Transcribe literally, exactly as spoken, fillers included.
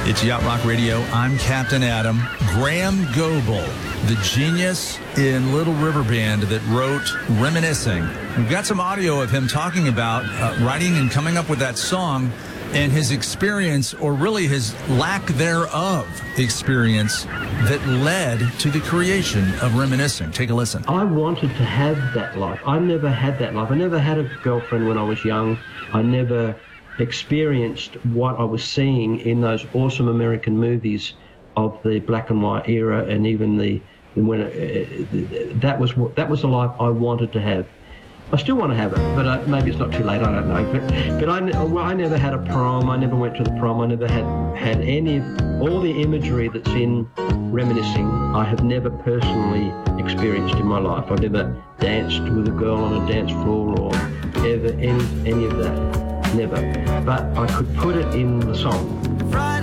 It's Yacht Rock Radio. I'm Captain Adam. Graham Goebel, the genius in Little River Band that wrote Reminiscing. We've got some audio of him talking about uh, writing and coming up with that song and his experience, or really his lack thereof experience, that led to the creation of Reminiscing. Take a listen. I wanted to have that life. I never had that life. I never had a girlfriend when I was young. I never experienced what I was seeing in those awesome American movies of the black and white era, and even the when it, that was what that was the life I wanted to have. I still want to have it, but I, maybe it's not too late. I don't know. But but I, well, I never had a prom. I never went to the prom. I never had had any all the imagery that's in Reminiscing. I have never personally experienced in my life. I've never danced with a girl on a dance floor or ever any any of that. Never. But I could put it in the song. Friday.